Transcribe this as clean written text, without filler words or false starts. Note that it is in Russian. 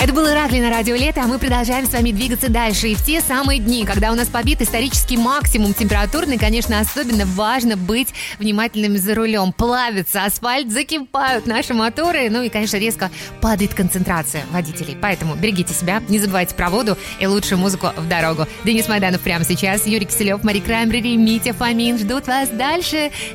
Это был Иракли на радио Лето, а мы продолжаем с вами двигаться дальше. И в те самые дни, когда у нас побит исторический максимум температурный, конечно, особенно важно быть внимательными за рулем. Плавится асфальт, закипают наши моторы, ну и, конечно, резко падает концентрация водителей. Поэтому берегите себя, не забывайте про воду и лучшую музыку в дорогу. Денис Майданов прямо сейчас, Юрий Киселев, Мари Краймбрери, Митя Фомин ждут вас дальше.